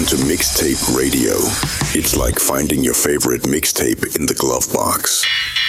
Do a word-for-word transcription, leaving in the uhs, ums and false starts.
to Mixtape Radio. It's like finding your favorite mixtape in the glove box.